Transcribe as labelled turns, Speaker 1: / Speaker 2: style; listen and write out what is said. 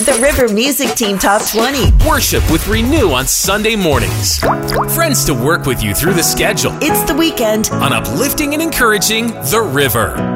Speaker 1: The River Music Team Top 20.
Speaker 2: Worship with Renew on Sunday mornings. Friends to work with you through the schedule.
Speaker 1: It's the weekend
Speaker 2: on uplifting and encouraging The River.